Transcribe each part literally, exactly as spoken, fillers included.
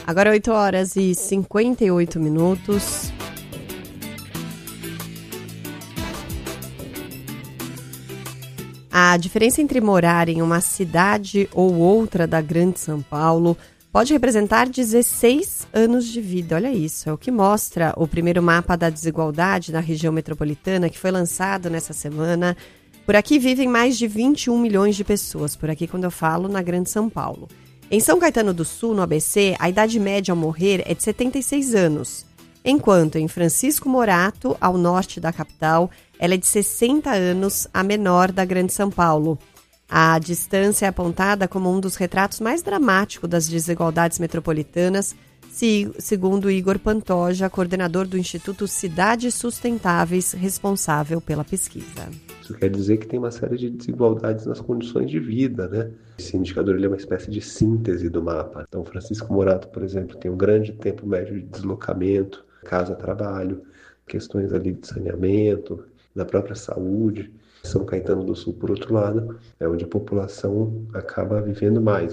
Agora oito horas e cinquenta e oito minutos. A diferença entre morar em uma cidade ou outra da Grande São Paulo pode representar dezesseis anos de vida. Olha isso, é o que mostra o primeiro mapa da desigualdade na região metropolitana, que foi lançado nessa semana. Por aqui vivem mais de vinte e um milhões de pessoas, por aqui quando eu falo na Grande São Paulo. Em São Caetano do Sul, no A B C, a idade média ao morrer é de setenta e seis anos, enquanto em Francisco Morato, ao norte da capital, ela é de sessenta anos, a menor da Grande São Paulo. A distância é apontada como um dos retratos mais dramáticos das desigualdades metropolitanas, segundo Igor Pantoja, coordenador do Instituto Cidades Sustentáveis, responsável pela pesquisa. Isso quer dizer que tem uma série de desigualdades nas condições de vida, né? Esse indicador ele é uma espécie de síntese do mapa. Então, Francisco Morato, por exemplo, tem um grande tempo médio de deslocamento, casa-trabalho, questões ali de saneamento, da própria saúde. São Caetano do Sul, por outro lado, é onde a população acaba vivendo mais.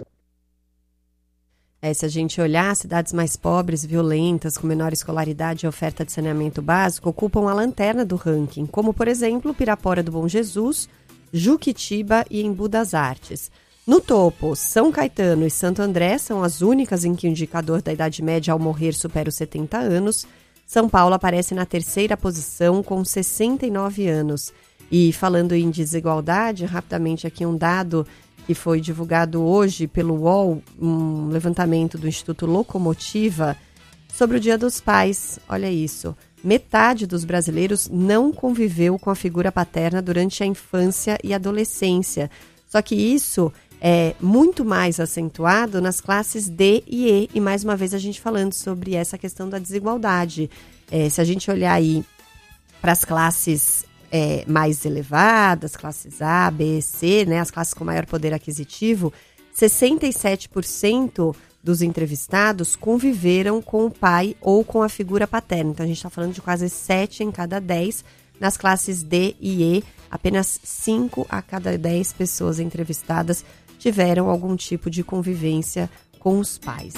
É, se a gente olhar, cidades mais pobres, violentas, com menor escolaridade e oferta de saneamento básico, ocupam a lanterna do ranking, como, por exemplo, Pirapora do Bom Jesus, Juquitiba e Embu das Artes. No topo, São Caetano e Santo André são as únicas em que o indicador da idade média ao morrer supera os setenta anos. São Paulo aparece na terceira posição, com sessenta e nove anos. E falando em desigualdade, rapidamente aqui um dado que foi divulgado hoje pelo U O L, um levantamento do Instituto Locomotiva, sobre o Dia dos Pais. Olha isso, metade dos brasileiros não conviveu com a figura paterna durante a infância e adolescência. Só que isso é muito mais acentuado nas classes D e E. E mais uma vez a gente falando sobre essa questão da desigualdade. É, se a gente olhar aí para as classes É, mais elevadas, classes A, B, C, né, as classes com maior poder aquisitivo, sessenta e sete por cento dos entrevistados conviveram com o pai ou com a figura paterna. Então, a gente está falando de quase sete em cada dez. Nas classes D e E, apenas cinco a cada dez pessoas entrevistadas tiveram algum tipo de convivência com os pais.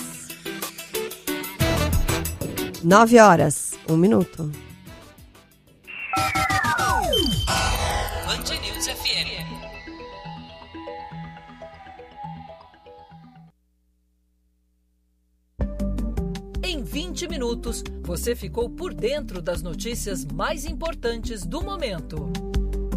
Nove horas, um minuto. Band News F M. Em vinte minutos, você ficou por dentro das notícias mais importantes do momento.